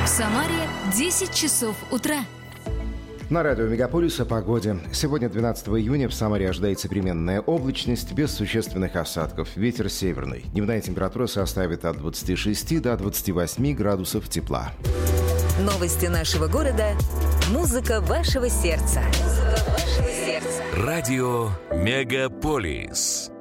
В Самаре 10 часов утра. На радио «Мегаполис» о погоде. Сегодня, 12 июня, в Самаре ожидается переменная облачность без существенных осадков. Ветер северный. Дневная температура составит от 26 до 28 градусов тепла. Новости нашего города. Музыка вашего сердца. Радио «Мегаполис».